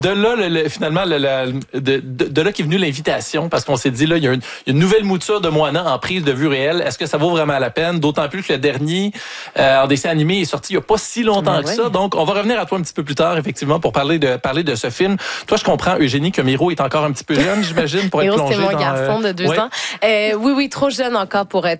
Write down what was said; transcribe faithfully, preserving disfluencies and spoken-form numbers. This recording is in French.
De là, le, le, finalement, le, le, de, de, de là qu'est venue l'invitation, parce qu'on s'est dit, là, il y a une, une nouvelle mouture de Moana en prise de vue réelle. Est-ce que ça vaut vraiment la peine? D'autant plus que le dernier, euh, en dessin animé, est sorti il n'y a pas si longtemps ben que oui. ça. Donc, on va revenir à toi un petit peu plus tard, effectivement, pour parler de parler de ce film. Toi, je comprends, Eugénie, que Miro est encore un petit peu jeune, j'imagine, pour être Miro, plongé c'est mon dans... garçon de deux ouais. ans. Euh, oui, oui, trop jeune encore pour être